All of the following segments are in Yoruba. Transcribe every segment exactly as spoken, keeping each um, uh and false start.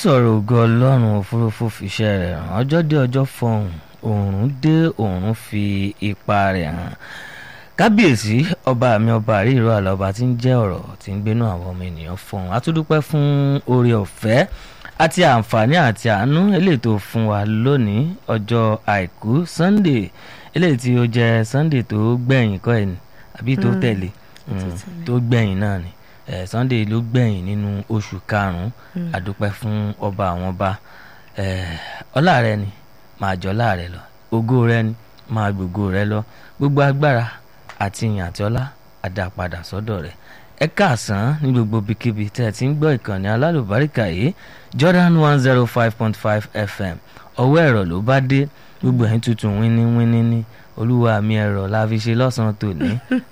sọ̀rọ̀ ògo ọlọ́run òfurufú fiṣẹ́ rẹ̀ hàn ọjọ́ dé ọjọ́ fọhùn òòrùn dé òòrùn fi ipa rẹ̀ hàn kábíyèsí ọba mi ọba àríyìnrò àlà ọba tí ń jẹ́ ọ̀rọ̀ tí ń gbénú àwọn ọmọ ènìyàn fọhùn àtúndúpẹ́ fún oore ọ̀fẹ́ àti àǹfààní àti àánú eléyìí tó fún wa lónìí ọjọ́ àìkú Sunday eléyìí tí ó jẹ́ Sunday tó gbẹ̀yìn kọ́ ẹ̀ ní àbí tó tẹ̀lé tó gbẹ̀yìn náà ni eh, Sunday ló gbẹ̀yìn nínú oṣù karùn-ún àdúpẹ́ fún ọba àwọn ọba ọlá rẹ ni máa jọlá rẹ lọ ògo rẹ ni máa gbògo rẹ lọ gbogbo agbára àti ìyìn àti ọlá àdàpadà sọ́dọ̀ rẹ ẹ káàsán ní gbogbo bíkíbi tẹ́ ẹ ti ń gbọ́ ìkànnì alálùbáríkà yìí Jordan one zero five point five F M ọwọ́ ẹ̀rọ ló bá dé gbogbo ẹ̀yìn tuntun wíní wíní ní olúwa mi ẹ̀rọ la fi ṣe lọ́sàn-án tòní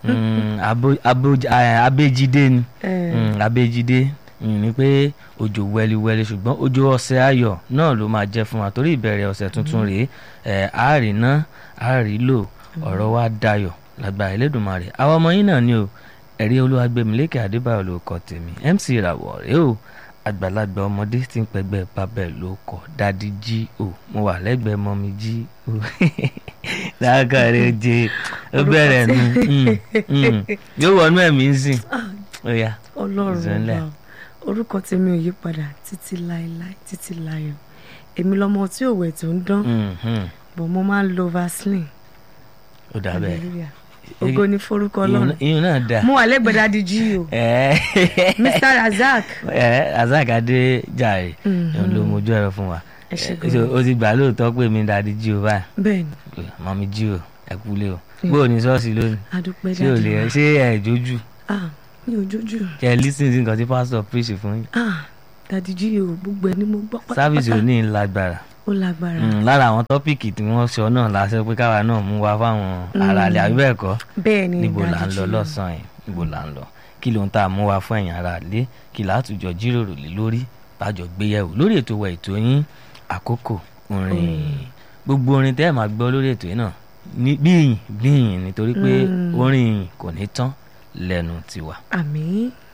abéjídé ni abéjídé ní pé òjò wẹ́líwẹ́lí ṣùgbọ́n òjò ọ̀sẹ̀ ayọ̀ náà ló máa jẹ́ fún wa torí ìbẹ̀rẹ̀ ọ̀sẹ̀ tuntun rèé àárín náà àárín lò ọ̀rọ̀ wa dayọ̀ lágbára Elédùmarè àwọn ọmọ yín náà ni o ẹ̀rí Olúwagbémilékè Adébáyọ̀ ló kọ tèmi M C Ìràwọ̀ rèé o àgbàlagbà ọmọdé tí ń pẹgbẹ́ babel ló kọ dadi jí o mo wà lẹ́gbẹ̀ẹ́ mọ́mi jí o lákàrẹ́ jẹ ó bẹ̀rẹ̀ nu yóò wọnú ẹ̀mí ń sìn ó yá ọlọ́run ọba orúkọ tèmi ò yí padà títí láéláé títí láyọ̀ èmi lọmọ tí òwe tó ń dán bọ̀ mo máa ń lo Vaseline ó dà bẹ́ẹ̀ ògo ni forúkọ ọlọ́run ìyún náà dà mo wà lẹ́gbẹ̀ẹ́ dadi jí o Mr Razak Razak Adéjàre òun ló mojú ẹ̀rọ fún wa o ti gbà lóòótọ́ pé mi dadi jí o báyìí bẹ́ẹ̀ni mọ̀mí jí o ẹ kúlé o bó o ní ṣọ́ọ̀ṣì lónìí ṣé o lè ṣé ẹ jójú mi ò jójú kẹ ẹ lísìn sí nǹkan tí pásítọ̀ preach fún yín dadi jí o gbogbo ẹ ni mo gbọ́ pátápátá sáfìsì ò ní lágbára ó lágbára lára àwọn tọ́pìkì tí wọ́n sọ náà la sọ pé káwa náà mú wa fáwọn aráàlú àbí bẹ́ẹ̀ kọ́ bẹ́ẹ̀ni níbo là ń lọ lọ́sàn-án yìí níbo là ń lọ kí ló ń tà mú wa fún ẹ̀yin aráàlú kí látùjọ jíròrò lé lórí bájọ gbéyẹ̀wò lórí ètò wa ètò yín àkókò orin gbogbo orin tẹ́ ẹ̀ máa gbọ́ lórí ètò yìí náà bí ìyìn bí ìyìn nítorí pé orin ìyìn kò ní tán lẹ́nu tiwa. àmín.